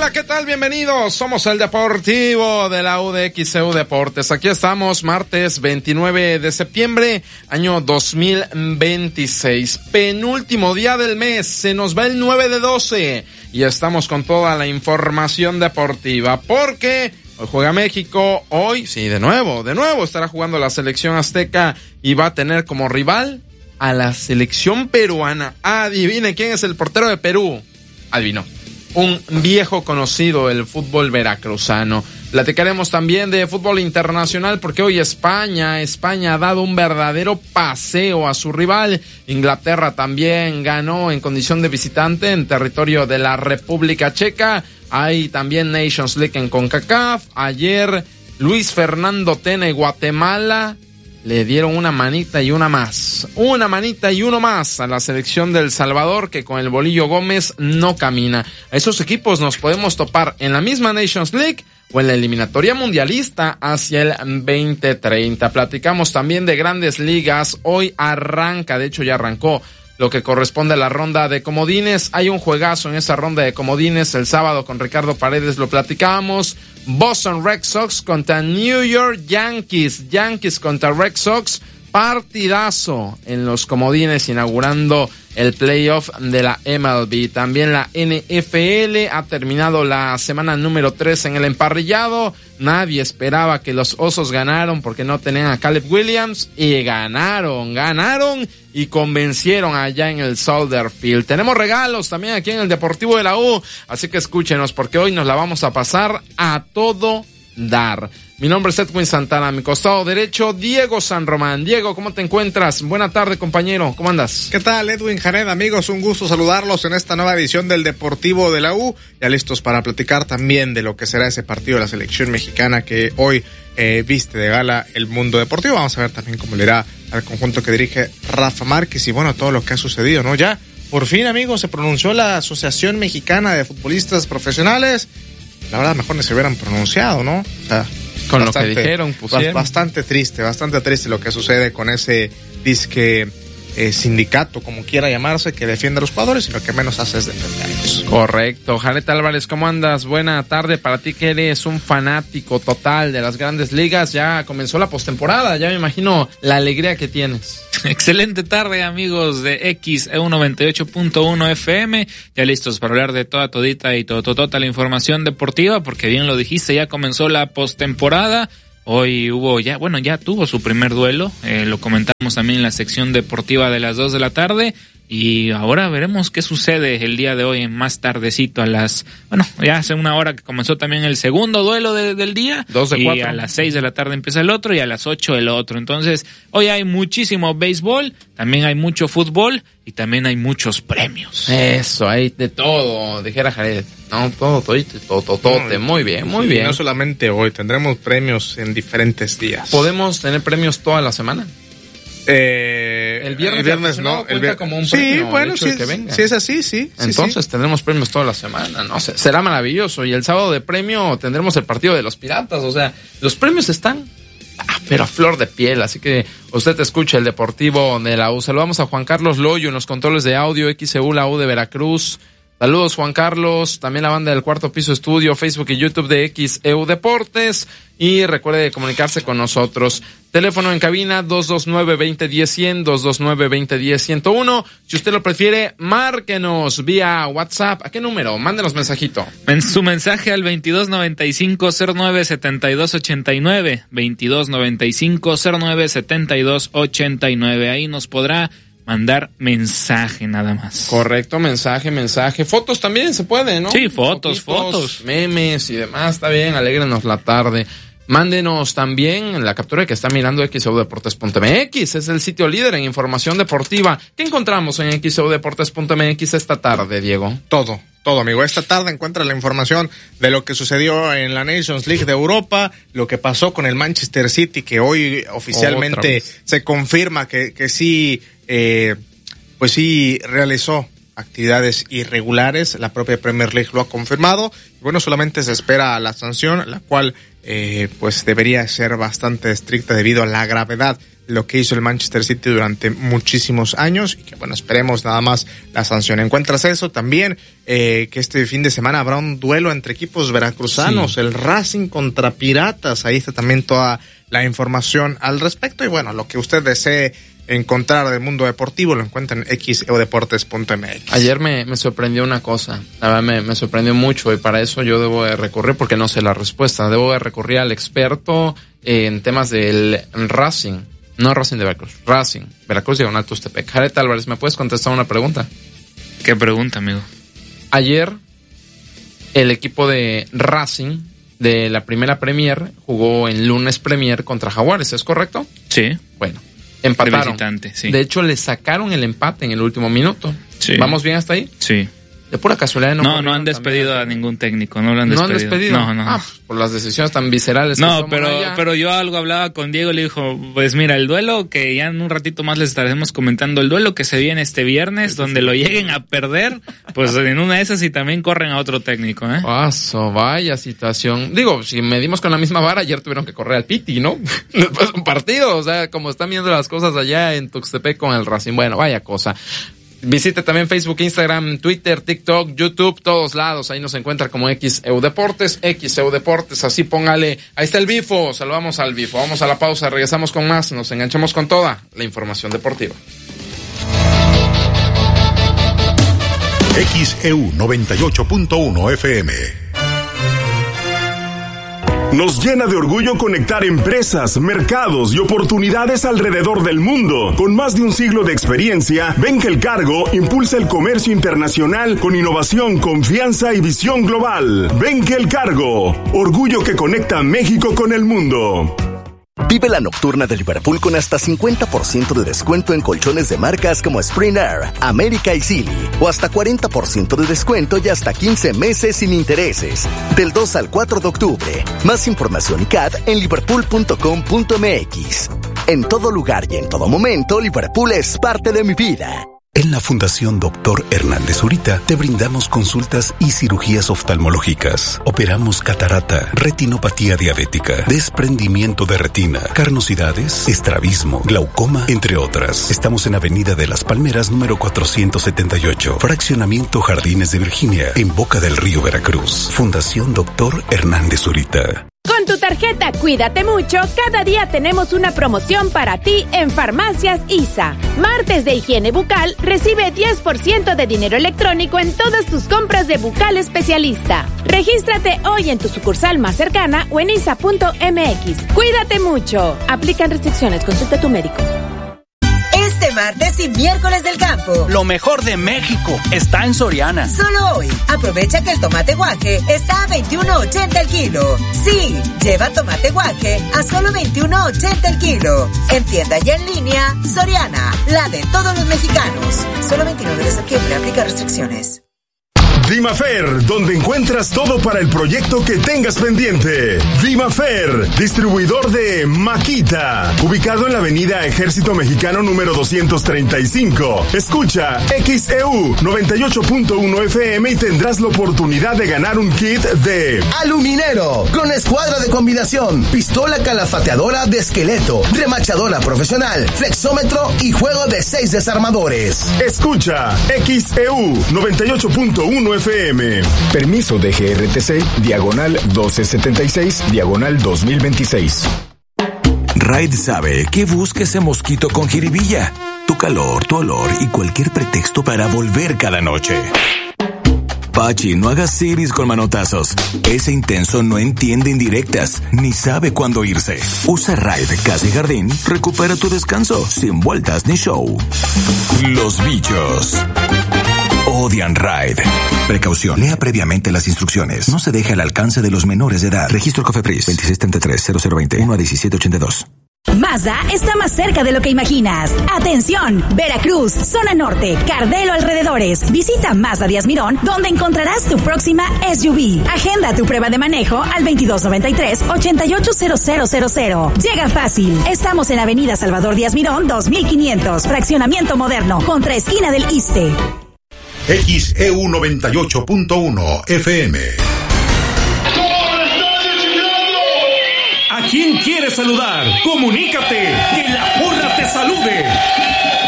Hola, ¿qué tal? Bienvenidos. Somos el Deportivo de la UDXCU Deportes. Aquí estamos, martes 29 de septiembre, año 2026. Penúltimo día del mes. Se nos va el 9 de 12. Y estamos con toda la información deportiva. Porque hoy juega México. Hoy, sí, de nuevo estará jugando la selección azteca. Y va a tener como rival a la selección peruana. Adivine quién es el portero de Perú. Adivinó. Un viejo conocido del fútbol veracruzano. Platicaremos también de fútbol internacional porque hoy España ha dado un verdadero paseo a su rival. Inglaterra también ganó en condición de visitante en territorio de la República Checa. Hay también Nations League en CONCACAF. Ayer Luis Fernando Tena y Guatemala le dieron una manita y uno más a la selección de El Salvador, que con el Bolillo Gómez no camina. A esos equipos nos podemos topar en la misma Nations League o en la eliminatoria mundialista hacia el 2030. Platicamos también de grandes ligas. Hoy arranca, de hecho ya arrancó, lo que corresponde a la ronda de comodines. Hay un juegazo en esa ronda de comodines el sábado con Ricardo Paredes, lo platicábamos. Boston Red Sox contra New York Yankees. Yankees contra Red Sox. Partidazo en los comodines inaugurando el playoff de la MLB. También la NFL ha terminado la semana número 3 en el emparrillado. Nadie esperaba que los Osos ganaron porque no tenían a Caleb Williams y ganaron y convencieron allá en el Soldier Field. Tenemos regalos también aquí en el Deportivo de la U, así que escúchenos porque hoy nos la vamos a pasar a todo dar. Mi nombre es Edwin Santana, a mi costado derecho, Diego San Román. Diego, ¿cómo te encuentras? Buena tarde, compañero, ¿cómo andas? ¿Qué tal, Edwin Jared? Amigos, un gusto saludarlos en esta nueva edición del Deportivo de la U. Ya listos para platicar también de lo que será ese partido de la selección mexicana que hoy viste de gala el mundo deportivo. Vamos a ver también cómo le irá al conjunto que dirige Rafa Márquez y bueno, todo lo que ha sucedido, ¿no? Ya, por fin, amigos, se pronunció la Asociación Mexicana de Futbolistas Profesionales. La verdad, mejor no se hubieran pronunciado, ¿no? O sea, con bastante, lo que dijeron, pusieron. Bastante triste lo que sucede con ese disque sindicato, como quiera llamarse, que defiende a los jugadores y lo que menos hace es defenderlos. Correcto. Jared Álvarez, ¿cómo andas? Buena tarde para ti que eres un fanático total de las grandes ligas. Ya comenzó la postemporada, ya me imagino la alegría que tienes. Excelente tarde, amigos de XEU 98.1 FM, ya listos para hablar de todita y toda la información deportiva, porque bien lo dijiste, ya comenzó la postemporada. Hoy ya tuvo su primer duelo, lo comentamos también en la sección deportiva de las 2 de la tarde, y ahora veremos qué sucede el día de hoy, más tardecito ya hace una hora que comenzó también el segundo duelo del día, 2 de 4. Y a las 6 de la tarde empieza el otro y a las 8 el otro. Entonces, hoy hay muchísimo béisbol, también hay mucho fútbol y también hay muchos premios. Eso, hay de todo, dijera Jared. No, todo, muy bien. No solamente hoy, tendremos premios en diferentes días. ¿Podemos tener premios toda la semana? El viernes no, el viernes como un premio. Sí, bueno, sí, que venga. Sí es así, sí. Entonces tendremos premios toda la semana, ¿no? Será maravilloso. Y el sábado de premio tendremos el partido de los Piratas. O sea, los premios están pero a flor de piel, así que usted escucha el Deportivo de la U. Saludamos a Juan Carlos Loyo en los controles de audio, XEU la U de Veracruz. Saludos, Juan Carlos, también la banda del Cuarto Piso Estudio, Facebook y YouTube de XEU Deportes. Y recuerde comunicarse con nosotros. Teléfono en cabina 229-2010-100, 229-2010-101. Si usted lo prefiere, márquenos vía WhatsApp. ¿A qué número? Mándenos mensajito. En su mensaje al 2295-09-7289, 2295-09-7289. Ahí nos podrá mandar mensaje nada más. Correcto, mensaje. Fotos también se puede, ¿no? Sí, fotos. Memes y demás, está bien, alégrenos la tarde. Mándenos también la captura que está mirando XEUDeportes.mx, es el sitio líder en información deportiva. ¿Qué encontramos en XEUDeportes.mx esta tarde, Diego? Todo, amigo. Esta tarde encuentra la información de lo que sucedió en la Nations League de Europa, lo que pasó con el Manchester City, que hoy oficialmente se confirma que sí, pues sí realizó actividades irregulares. La propia Premier League lo ha confirmado. Y bueno, solamente se espera la sanción, la cual pues debería ser bastante estricta debido a la gravedad lo que hizo el Manchester City durante muchísimos años y que bueno, esperemos nada más la sanción. ¿Encuentras eso también? Que este fin de semana habrá un duelo entre equipos veracruzanos, el Racing contra Piratas. Ahí está también toda la información al respecto y bueno, lo que usted desee encontrar del mundo deportivo lo encuentran en xeudeportes.mx. Ayer me sorprendió una cosa, la verdad me sorprendió mucho y para eso yo debo de recurrir, porque no sé la respuesta, debo de recurrir al experto en temas del Racing, no Racing de Veracruz, Racing, Veracruz diagonal Tuxtepec. Jared Álvarez, ¿me puedes contestar una pregunta? ¿Qué pregunta, amigo? Ayer el equipo de Racing de la primera Premier jugó en lunes Premier contra Jaguares, ¿es correcto? Sí. Bueno, empataron. Sí. De hecho, le sacaron el empate en el último minuto. Sí. ¿Vamos bien hasta ahí? Sí. De pura casualidad no han despedido a ningún técnico, no lo han despedido. No. Por las decisiones tan viscerales. No, pero yo algo hablaba con Diego, le dijo, pues mira, el duelo que ya en un ratito más les estaremos comentando, el duelo que se viene este viernes, donde lo lleguen a perder, pues en una de esas y también corren a otro técnico, ¿eh? Vaya situación. Digo, si medimos con la misma vara, ayer tuvieron que correr al Piti, ¿no? Después de un partido, o sea, como están viendo las cosas allá en Tuxtepec con el Racing. Bueno, vaya cosa. Visite también Facebook, Instagram, Twitter, TikTok, YouTube, todos lados. Ahí nos encuentra como XEU Deportes, así póngale. Ahí está el Bifo, saludamos al Bifo. Vamos a la pausa, regresamos con más, nos enganchamos con toda la información deportiva. XEU 98.1 FM. Nos llena de orgullo conectar empresas, mercados y oportunidades alrededor del mundo. Con más de un siglo de experiencia, Benkel Cargo impulsa el comercio internacional con innovación, confianza y visión global. Benkel Cargo, orgullo que conecta México con el mundo. Vive la nocturna de Liverpool con hasta 50% de descuento en colchones de marcas como Spring Air, América y Silly, o hasta 40% de descuento y hasta 15 meses sin intereses. Del 2 al 4 de octubre. Más información y CAD en liverpool.com.mx. En todo lugar y en todo momento, Liverpool es parte de mi vida. En la Fundación Dr. Hernández Zurita te brindamos consultas y cirugías oftalmológicas. Operamos catarata, retinopatía diabética, desprendimiento de retina, carnosidades, estrabismo, glaucoma, entre otras. Estamos en Avenida de las Palmeras, número 478, Fraccionamiento Jardines de Virginia, en Boca del Río, Veracruz. Fundación Dr. Hernández Zurita. Con tu tarjeta Cuídate Mucho, cada día tenemos una promoción para ti en Farmacias ISA. Martes de higiene bucal, recibe 10% de dinero electrónico en todas tus compras de bucal especialista. Regístrate hoy en tu sucursal más cercana o en isa.mx. Cuídate mucho. Aplican restricciones, consulta a tu médico. Este martes y miércoles del campo. Lo mejor de México está en Soriana. Solo hoy, aprovecha que el tomate guaje está a $21.80 el kilo. Sí, lleva tomate guaje a solo $21.80 el kilo. En tienda y en línea, Soriana, la de todos los mexicanos. Solo 29 de septiembre, aplica restricciones. Dimafer, donde encuentras todo para el proyecto que tengas pendiente. Dimafer, distribuidor de Makita, ubicado en la avenida Ejército Mexicano número 235. Escucha XEU 98.1 FM y tendrás la oportunidad de ganar un kit de aluminero, con escuadra de combinación, pistola calafateadora de esqueleto, remachadora profesional, flexómetro y juego de 6 desarmadores. Escucha XEU 98.1 FM. Permiso de GRTC, diagonal 1276, diagonal 2026. Raid sabe que busca ese mosquito con jiribilla, tu calor, tu olor y cualquier pretexto para volver cada noche. Pachi, no hagas siris con manotazos. Ese intenso no entiende indirectas, ni sabe cuándo irse. Usa Raid Casa y Jardín, recupera tu descanso, sin vueltas ni show. Los bichos odian Raid. Precaución, lea previamente las instrucciones. No se deje al alcance de los menores de edad. Registro Cofepris 2633-0020 1-1782. Mazda está más cerca de lo que imaginas. Atención, Veracruz, zona norte, Cardelo alrededores. Visita Mazda Díaz Mirón, donde encontrarás tu próxima SUV. Agenda tu prueba de manejo al 2293-880000. Llega fácil. Estamos en Avenida Salvador Díaz Mirón, 2500, Fraccionamiento Moderno, contra esquina del Iste. XEU 98.1 FM. ¿A quién quieres saludar? Comunícate, que la porra te salude.